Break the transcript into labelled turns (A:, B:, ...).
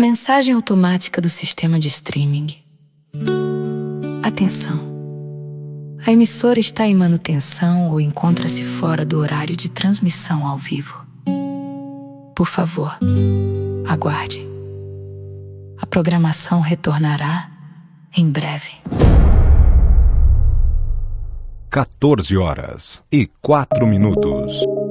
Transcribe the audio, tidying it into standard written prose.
A: Mensagem automática do sistema de streaming. Atenção! A emissora está em manutenção ou encontra-se fora do horário de transmissão ao vivo. Por favor, aguarde. A programação retornará em breve.
B: 14h04.